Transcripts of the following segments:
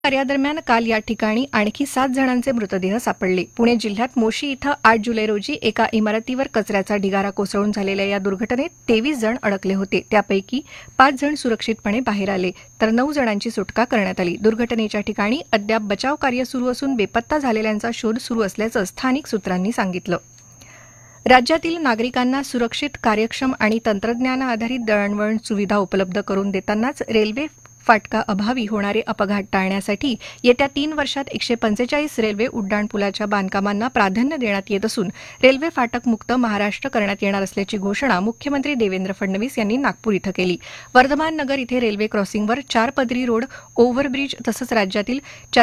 कार्यादरम्यान काल या ठिकाणी आणखी 7 जणांचे मृतदेह सापडले. पुणे जिल्ह्यात मोशी इथं 8 जुलै रोजी एका इमारतीवर कचऱ्याचा ढिगारा कोसळून झालेल्या या दुर्घटनेत 23 जण अडकले होते. त्यापैकी 5 जण सुरक्षितपणे बाहेर आले तर 9 जणांची सुटका करण्यात आली. दुर्घटनेच्या ठिकाणी अद्याप बचाव कार्य सुरू असून बेपत्ता झालेल्यांचा शोध सुरू असल्याचं स्थानिक सूत्रांनी सांगितलं. राज्यातील नागरिकांना सुरक्षित, कार्यक्षम आणि तंत्रज्ञानाधारित दळणवळण सुविधा उपलब्ध करून देतानाच रेल्वे फाटका अभावी होणारे अपघात टाळण्यासाठी येत्या 3 वर्षात 145 रेल्वे उड्डाणपुलाच्या बांधकामांना प्राधान्य देण्यात येत असून रेल्वे फाटक मुक्त महाराष्ट्र करण्यात येणार असल्याची घोषणा मुख्यमंत्री देवेंद्र फडणवीस यांनी नागपूर इथं केली. वर्धमान नगर इथे रेल्वे क्रॉसिंगवर 4 पदरी रोड, ओव्हरब्रिज तसंच राज्यातील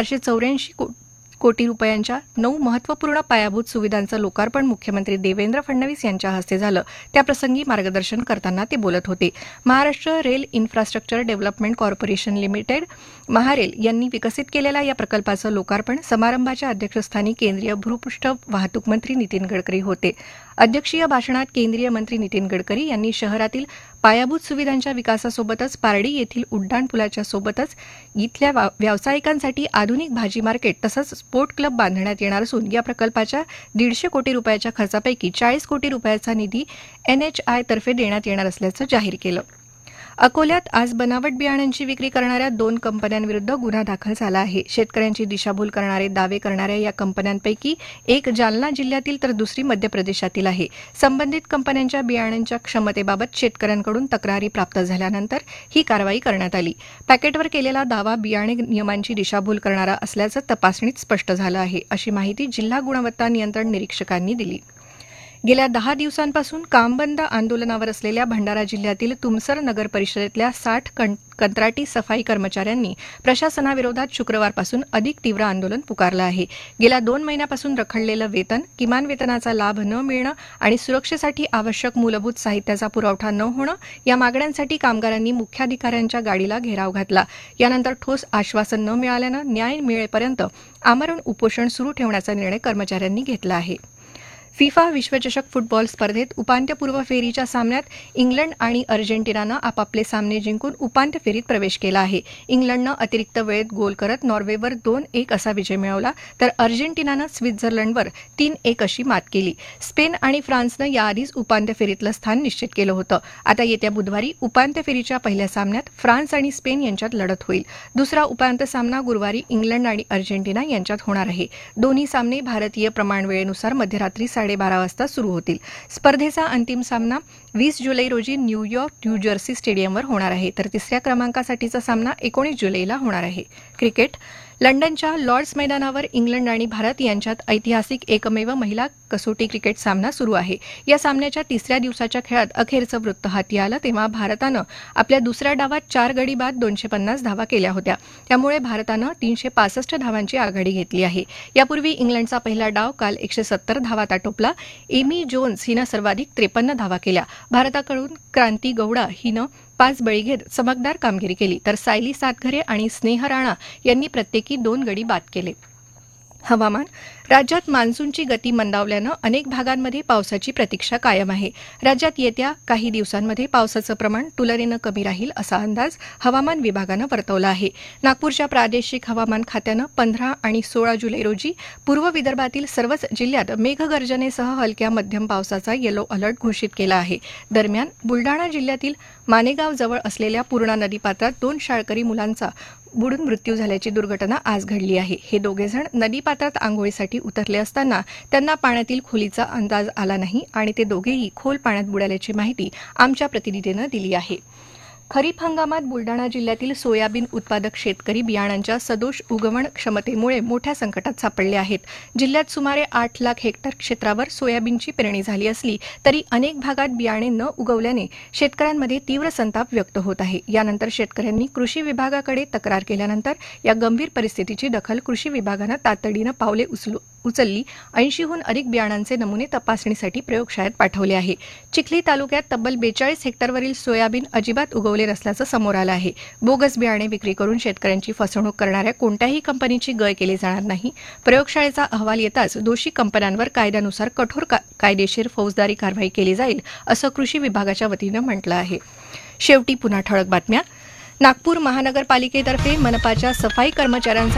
484 कोटी रुपयांच्या 9 महत्त्वपूर्ण पायाभूत सुविधांचं लोकार्पण मुख्यमंत्री देवेंद्र फडणवीस यांच्या हस्ते झालं. त्याप्रसंगी मार्गदर्शन करताना ते बोलत होते. Maharashtra rail infrastructure development corporation limited MahaRail यांनी विकसित केलेल्या या प्रकल्पाचं लोकार्पण समारंभाच्या अध्यक्षस्थानी केंद्रीय भूपृष्ठ वाहतूक मंत्री नितीन गडकरी होते. अध्यक्षीय भाषणात केंद्रीय मंत्री नितीन गडकरी यांनी शहरातील पायाभूत सुविधांच्या विकासासोबतच पारडी येथील उड्डाणपुलाच्या सोबतच इथल्या व्यावसायिकांसाठी आधुनिक भाजी मार्केट तसंच स्पोर्ट क्लब बांधण्यात येणार असून या प्रकल्पाच्या 150 कोटी रुपयाच्या खर्चापैकी 40 कोटी रुपयाचा निधी NHI तर्फे देण्यात येणार असल्याचं जाहीर केलं. अकोल्यात आज बनावट बियाण्यांची विक्री करणाऱ्या 2 कंपन्यांविरुद्ध गुन्हा दाखल झाला आहे. शेतकऱ्यांची दिशाभूल करणारे दावे करणाऱ्या या कंपन्यांपैकी एक जालना जिल्ह्यातील तर दुसरी मध्य प्रदेशातील आहे. संबंधित कंपन्यांच्या बियाण्यांच्या क्षमतेबाबत शेतकऱ्यांकडून तक्रारी प्राप्त झाल्यानंतर ही कारवाई करण्यात आली. पॅकेटवर केलेला दावा बियाणे नियमांची दिशाभूल करणारा असल्याचं तपासणीत स्पष्ट झालं आहे, अशी माहिती जिल्हा गुणवत्ता नियंत्रण निरीक्षकांनी दिली. गेल्या 10 दिवसांपासून कामबंद आंदोलनावर असलेल्या भंडारा जिल्ह्यातील तुमसर नगर परिषदेतल्या 60 कंत्राटी सफाई कर्मचाऱ्यांनी प्रशासनाविरोधात शुक्रवारपासून अधिक तीव्र आंदोलन पुकारलं आहे. गेल्या 2 महिन्यापासून रखडलेलं वेतन, किमान वेतनाचा लाभ न मिळणं आणि सुरक्षेसाठी आवश्यक मूलभूत साहित्याचा पुरवठा न होणं या मागण्यांसाठी कामगारांनी मुख्याधिकाऱ्यांच्या गाडीला घेराव घातला. यानंतर ठोस आश्वासन न मिळाल्यानं न्याय मिळेपर्यंत आमरण उपोषण सुरू ठेवण्याचा निर्णय कर्मचाऱ्यांनी घेतला आहे. फिफा विश्वचषक फुटबॉल स्पर्धेत उपांत्यपूर्व फेरीच्या सामन्यात इंग्लंड आणि अर्जेंटिनानं आपापले सामने जिंकून उपांत्य फेरीत प्रवेश केला आहे. इंग्लंडनं अतिरिक्त वेळेत गोल करत नॉर्वेवर 2-1 असा विजय मिळवला तर अर्जेंटिनानं स्वित्झर्लंडवर 3-1 अशी मात केली. स्पेन आणि फ्रान्सनं याआधीच उपांत्य फेरीतलं स्थान निश्चित केलं होतं. आता येत्या बुधवारी उपांत्य फेरीच्या पहिल्या सामन्यात फ्रान्स आणि स्पेन यांच्यात लढत होईल. दुसरा उपांत्य सामना गुरुवारी इंग्लंड आणि अर्जेंटिना यांच्यात होणार आहे. दोन्ही सामने भारतीय प्रमाणवेळेनुसार मध्यरात्री 12:30 वाजता सुरू होतील. स्पर्धेचा अंतिम सामना 20 जुलै रोजी न्यूयॉर्क, न्यू जर्सी स्टेडियमवर होणार आहे तर तिसऱ्या क्रमांकासाठीचा सामना 19 जुलैला होणार आहे. क्रिकेट. लंडनच्या लॉर्ड्स मैदानावर इंग्लंड आणि भारत यांच्यात ऐतिहासिक एकमेव महिला कसोटी क्रिकेट सामना सुरू आहे. या सामन्याच्या तिसऱ्या दिवसाच्या खेळात अखेरचं वृत्त हाती आलं तेव्हा भारतानं आपल्या दुसऱ्या डावात 4 गडी बाद 250 धावा केल्या होत्या. त्यामुळे भारतानं 365 धावांची आघाडी घेतली आहे. यापूर्वी इंग्लंडचा पहिला डाव काल 170 धावात आटोपला. एमी जोन्स हिनं सर्वाधिक 53 धावा केल्या. भारताकडून क्रांती गौडा हिनं 5 बळी घेत चमकदार कामगिरी केली तर सायली सातघरे आणि स्नेह राणा यांनी प्रत्येकी 2 गडी बाद केले. हवामान. राज्यात मान्सूनची गती मंदावल्यानं अनेक भागांमध्ये पावसाची प्रतीक्षा कायम आहे. राज्यात येत्या काही दिवसांमध्ये पावसाचं प्रमाण तुलनेनं कमी राहील असा अंदाज हवामान विभागानं वर्तवला आहे. नागपूरच्या प्रादेशिक हवामान खात्यानं 15 आणि 16 जुलै रोजी पूर्व विदर्भातील सर्वच जिल्ह्यात मेघगर्जनेसह हलक्या मध्यम पावसाचा येलो अलर्ट घोषित केला आहे. दरम्यान बुलडाणा जिल्ह्यातील मानेगाव जवळ असलेल्या पूर्णा नदीपात्रात 2 शाळकरी मुलांचा बुडून मृत्यू झाल्याची दुर्घटना आज घडली आहे. हे दोघेजण नदीपात्रात आंघोळीसाठी उतरले असताना त्यांना पाण्यातील खोलीचा अंदाज आला नाही आणि ते दोघेही खोल पाण्यात बुडाल्याची माहिती आमच्या प्रतिनिधीनं दिली आहे. खरीप हंगामात बुलडाणा जिल्ह्यातील सोयाबीन उत्पादक शेतकरी बियाणांच्या सदोष उगवण क्षमतेमुळे मोठ्या संकटात सापडले आहेत. जिल्ह्यात सुमारे 8 लाख हेक्टर क्षेत्रावर सोयाबीनची पेरणी झाली असली तरी अनेक भागात बियाणे न उगवल्याने शेतकऱ्यांमध्ये तीव्र संताप व्यक्त होत आहे. यानंतर शेतकऱ्यांनी कृषी विभागाकडे तक्रार केल्यानंतर या गंभीर परिस्थितीची दखल कृषी विभागानं तातडीनं पावले उचलली. 80हून अधिक बियाणांचे नमुने तपासणीसाठी प्रयोगशाळेत पाठवले आहे. चिखली तालुक्यात तब्बल 42 हेक्टरवरील सोयाबीन अजिबात उगवले नसल्याचं समोर आलं आहे. बोगस बियाणे विक्री करून शेतकऱ्यांची फसवणूक करणाऱ्या कोणत्याही कंपनीची गय केली जाणार नाही. प्रयोगशाळेचा अहवाल येताच दोषी कंपन्यांवर कायद्यानुसार कठोर कायदेशीर फौजदारी कारवाई केली जाईल असं कृषी विभागाच्या वतीनं म्हटलं आहे. शेवटी पुन्हा ठळक बातम्या. नागपूर महानगरपालिकेतर्फे मनपाच्या सफाई कर्मचाऱ्यांसाठी